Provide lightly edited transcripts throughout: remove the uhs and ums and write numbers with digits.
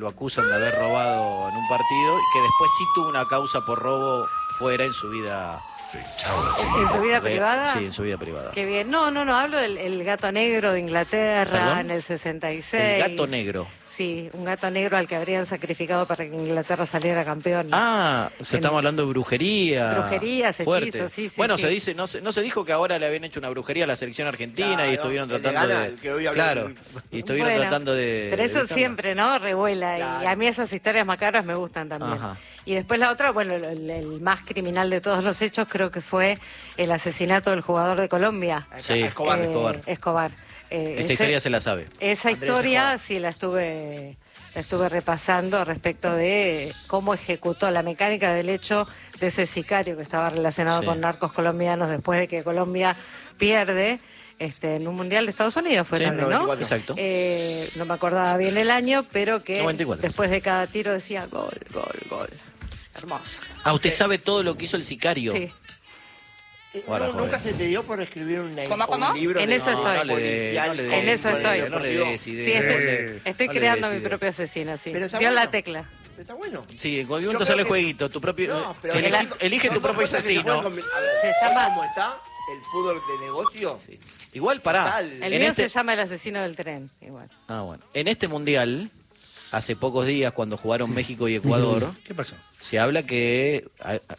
lo acusan de haber robado en un partido, que después sí tuvo una causa por robo fuera en su vida. ¿En su vida privada? Sí, en su vida privada. Qué bien. No, hablo del el gato negro de Inglaterra. ¿Perdón? En el 66. El gato negro. Sí, un gato negro al que habrían sacrificado para que Inglaterra saliera campeón. Estamos hablando de brujería. Brujerías, fuerte. hechizos, sí. Bueno, sí. se dice, no se dijo que ahora le habían hecho una brujería a la selección argentina, Claro, y estuvieron el tratando Gana, de... el que hoy habló Claro, y estuvieron Bueno, tratando de... Pero eso evitarlo. siempre, ¿no? Revuela. Claro. Y a mí esas historias macabras me gustan también. Ajá. Y después la otra, bueno, el más criminal de todos los hechos creo que fue el asesinato del jugador de Colombia. Sí, Escobar. Escobar. Esa historia se la sabe. Esa Andrés historia Escobar. sí la estuve repasando respecto de cómo ejecutó la mecánica del hecho de ese sicario que estaba relacionado Sí. con narcos colombianos después de que Colombia pierde en un mundial de Estados Unidos, fue Sí, también, ¿no? 94. Exacto. No me acordaba bien el año, pero que 94. después de cada tiro decía gol, gol, gol. Hermoso. Usted sabe todo lo que hizo el sicario. Sí. Ahora, joven. ¿Nunca se te dio por escribir un ¿Cómo? libro En de eso estoy. No le dé, policial? no le dé, En eso estoy. no le des Sí, ideas. estoy No le creando des mi ideas. propio asesino, sí. Pero está Dio la bueno. tecla. Está bueno. Sí, en cualquier Yo momento creo sale que- jueguito, tu propio... No, pero elige tu propio asesino. Se llama- ¿Cómo está el fútbol de negocio? Igual, pará. Total. El En mío este- se llama El asesino del tren, igual. Bueno. En este mundial, hace pocos días, cuando jugaron México y Ecuador, ¿Qué pasó? se habla que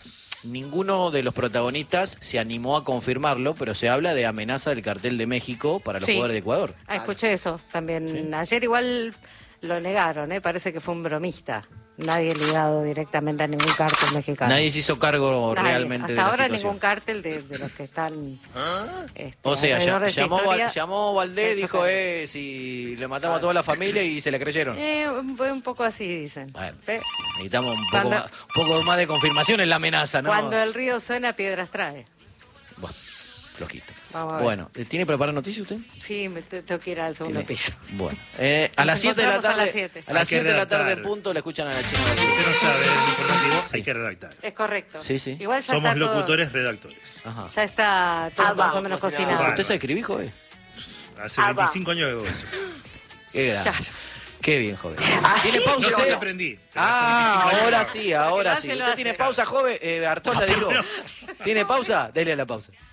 ninguno de los protagonistas se animó a confirmarlo, pero se habla de amenaza del cartel de México para los Sí. jugadores de Ecuador. Escuché eso también. Ayer igual lo negaron, parece que fue un bromista. Nadie ligado directamente a ningún cártel mexicano. Nadie se hizo cargo Nadie. realmente Hasta de la ahora situación. ningún cártel de los que están... O sea, alrededor de esta llamó historia Valdés, se ha dijo, hecho si le matamos a toda la familia, y se le creyeron. un poco así dicen. Bueno, Ve, necesitamos un Cuando- poco más de confirmación en la amenaza, ¿no? Cuando el río suena, piedras trae. Bueno, flojito. Vamos a ver. Bueno, ¿tiene preparada noticia usted? Sí, tengo que ir al segundo piso. Bueno, a las 7 de la encontramos a tarde. las 7. A las Hay que 7 de la tarde redactar. punto la escuchan a la China. Usted no sabe el informativo, hay que redactar. Es correcto. Sí, sí. Igual ya Somos está todo- locutores, redactores. Ajá. ya está todo más o menos cocinado. Bueno. ¿Usted sabe escribir, joven? Hace 25 años que hago eso. Qué grande. Claro. Qué bien, joven. ¿Tiene pausa? No sé si usted? aprendí. pero hace 25 años Ahora que hago. sí, ahora sí. Porque lo ¿Usted hace. tiene pausa, joven? Artola, digo. ¿Tiene pausa? Dele a la pausa.